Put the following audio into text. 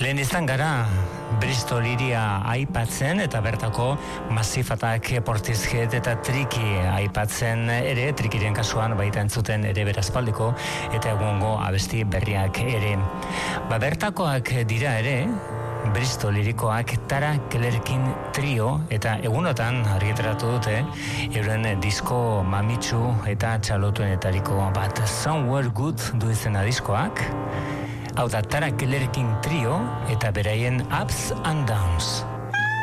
Lehen izan gara Bristol hiria aipatzen eta bertako Massive Attack, Portishead eta Tricky aipatzen ere, Trickyren kasuan baita entzuten ere berazpaldiko eta egungo abesti berriak ere. Bertakoak dira ere, Bristol hirikoak Tara Kellerkin trio eta egunotan argitaratu dute euren disko mamitsu eta txalotuenetariko bat, Somewhere Good du izena diskoak. Hau da Tara Kellerkin trio eta beraien Ups and Downs.